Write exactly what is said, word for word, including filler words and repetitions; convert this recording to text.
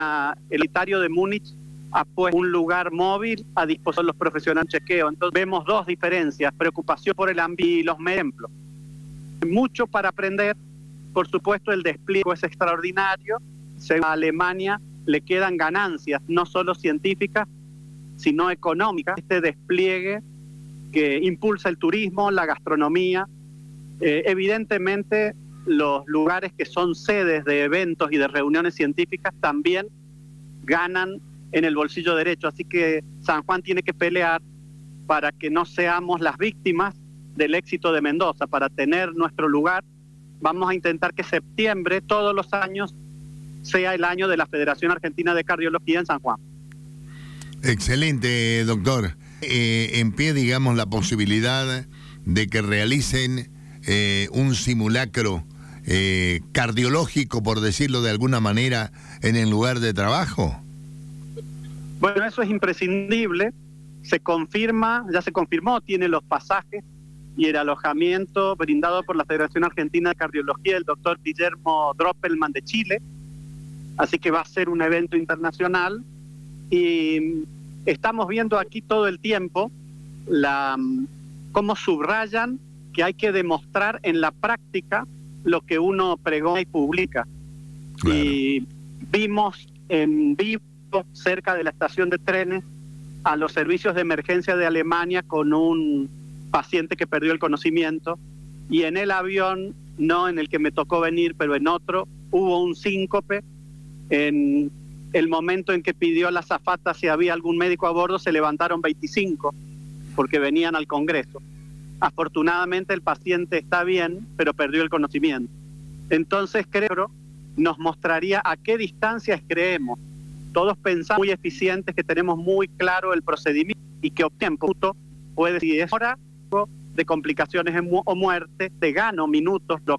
el Itario de Múnich ha puesto un lugar móvil a disposición de los profesionales de chequeo. Entonces vemos dos diferencias: preocupación por el ambiente y los ejemplos. Mucho para aprender. Por supuesto, el despliegue es extraordinario. A Alemania le quedan ganancias, no solo científicas, sino económicas. Este despliegue que impulsa el turismo, la gastronomía. Eh, evidentemente, los lugares que son sedes de eventos y de reuniones científicas también ganan en el bolsillo derecho. Así que San Juan tiene que pelear para que no seamos las víctimas del éxito de Mendoza. Para tener nuestro lugar, vamos a intentar que septiembre, todos los años, sea el año de la Federación Argentina de Cardiología en San Juan. Excelente, doctor. Eh, en pie, digamos, la posibilidad de que realicen eh, un simulacro eh, cardiológico, por decirlo de alguna manera, en el lugar de trabajo. Bueno, eso es imprescindible. Se confirma, ya se confirmó, tiene los pasajes y el alojamiento brindado por la Federación Argentina de Cardiología, el doctor Guillermo Droppelman de Chile. Así que va a ser un evento internacional y estamos viendo aquí todo el tiempo la, cómo subrayan que hay que demostrar en la práctica lo que uno pregona y publica. Claro. Y vimos en vivo cerca de la estación de trenes a los servicios de emergencia de Alemania con un paciente que perdió el conocimiento, y en el avión, no en el que me tocó venir, pero en otro, hubo un síncope. En el momento en que pidió a la azafata si había algún médico a bordo, se levantaron veinticinco porque venían al Congreso. Afortunadamente el paciente está bien, pero perdió el conocimiento. Entonces creo nos mostraría a qué distancias creemos. Todos pensamos muy eficientes, que tenemos muy claro el procedimiento y que tiempo puede, si es hora de complicaciones o muerte, te gano minutos, lo